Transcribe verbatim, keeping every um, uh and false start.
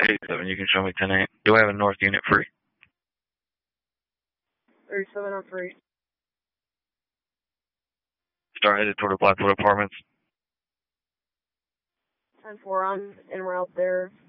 eighty-seven, you can show me ten eight. Do I have a north unit free? thirty-seven on free. Star headed toward the Blackwood Apartments. ten four, I'm en route there.